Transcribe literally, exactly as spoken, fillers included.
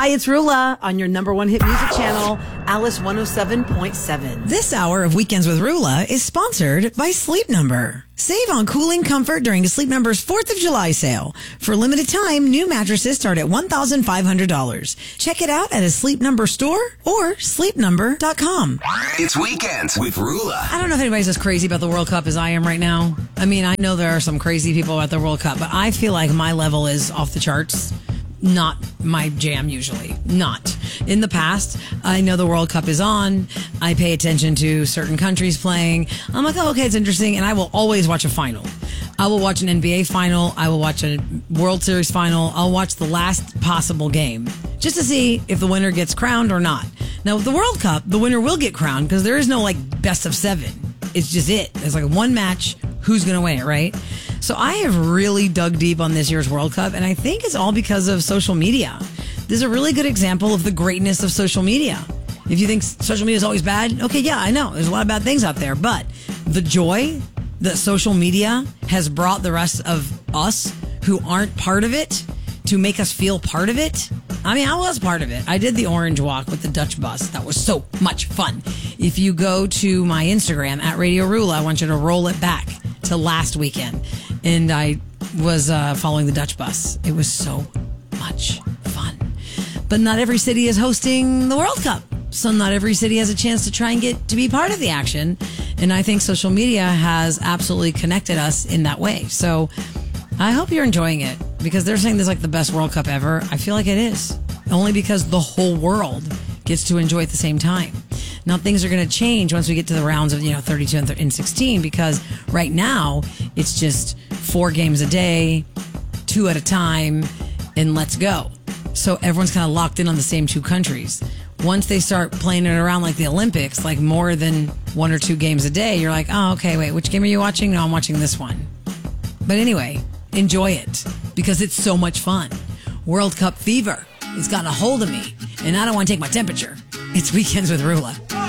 Hi, it's Rula on your number one hit music channel, Alice one oh seven point seven. This hour of Weekends with Rula is sponsored by Sleep Number. Save on cooling comfort during the Sleep Number's fourth of July sale. For a limited time, new mattresses start at one thousand five hundred dollars. Check it out at a Sleep Number store or sleep number dot com. It's Weekends with Rula. I don't know if anybody's as crazy about the World Cup as I am right now. I mean, I know there are some crazy people at the World Cup, but I feel like my level is off the charts. Not my jam usually. Not. In the past, I know the World Cup is on. I pay attention to certain countries playing. I'm like, oh, okay, it's interesting. And I will always watch a final. I will watch an N B A final. I will watch a World Series final. I'll watch the last possible game just to see if the winner gets crowned or not. Now, with the World Cup, the winner will get crowned because there is no like best of seven. It's just it. It's like one match. Who's going to win it, right? So I have really dug deep on this year's World Cup, and I think it's all because of social media. This is a really good example of the greatness of social media. If you think social media is always bad, okay, yeah, I know. There's a lot of bad things out there, but the joy that social media has brought the rest of us who aren't part of it to make us feel part of it. I mean, I was part of it. I did the Orange Walk with the Dutch bus. That was so much fun. If you go to my Instagram at Radio Rula, I want you to roll it back to last weekend. And I was uh, following the Dutch bus. It was so much fun. But not every city is hosting the World Cup. So not every city has a chance to try and get to be part of the action. And I think social media has absolutely connected us in that way. So I hope you're enjoying it because they're saying this is like the best World Cup ever. I feel like it is. Only because the whole world gets to enjoy it at the same time. Now, things are going to change once we get to the rounds of, you know, thirty-two and sixteen, because right now it's just four games a day, two at a time, and let's go. So everyone's kind of locked in on the same two countries. Once they start playing it around like the Olympics, like more than one or two games a day, you're like, oh, okay, wait, which game are you watching? No, I'm watching this one. But anyway, enjoy it because it's so much fun. World Cup fever has gotten a hold of me, and I don't want to take my temperature. It's Weekends with Rula.